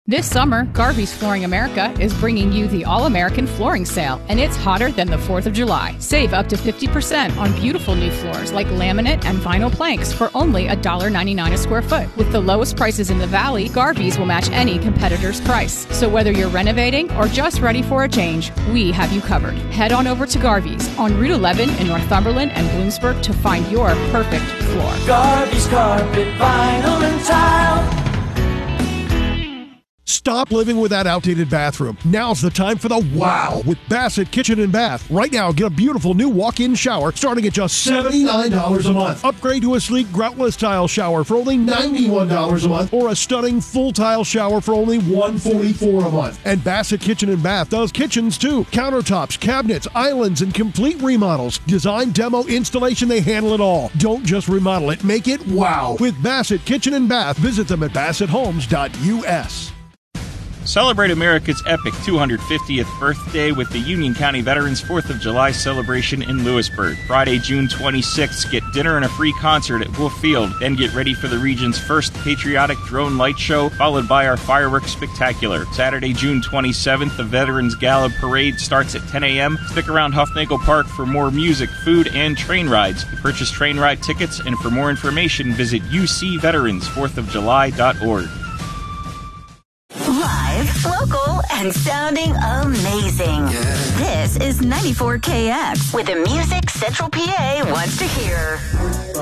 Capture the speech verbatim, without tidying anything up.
This summer, Garvey's Flooring America is bringing you the All-American Flooring Sale, and it's hotter than the fourth of July. Save up to fifty percent on beautiful new floors like laminate and vinyl planks for only one dollar ninety-nine a square foot. With the lowest prices in the Valley, Garvey's will match any competitor's price. So whether you're renovating or just ready for a change, we have you covered. Head on over to Garvey's on Route eleven in Northumberland and Bloomsburg to find your perfect floor. Garvey's Carpet, Vinyl and Tile. Stop living with that outdated bathroom. Now's the time for the wow with Bassett Kitchen and Bath. Right now, get a beautiful new walk-in shower starting at just seventy-nine dollars a month. Upgrade to a sleek groutless tile shower for only ninety-one dollars a month, or a stunning full tile shower for only one hundred forty-four dollars a month. And Bassett Kitchen and Bath does kitchens too. Countertops, cabinets, islands, and complete remodels. Design, demo, installation, they handle it all. Don't just remodel it, make it wow. With Bassett Kitchen and Bath, visit them at bassett homes dot u s. Celebrate America's epic two hundred fiftieth birthday with the Union County Veterans fourth of July celebration in Lewisburg. Friday, June twenty-sixth, get dinner and a free concert at Wolf Field. Then get ready for the region's first patriotic drone light show, followed by our fireworks spectacular. Saturday, June twenty-seventh, the Veterans Gala Parade starts at ten a.m. Stick around Huffnagel Park for more music, food, and train rides. To purchase train ride tickets and for more information, visit u c veterans fourth of july dot org. Live, local, and sounding amazing. This is ninety-four K X with the music Central P A wants to hear.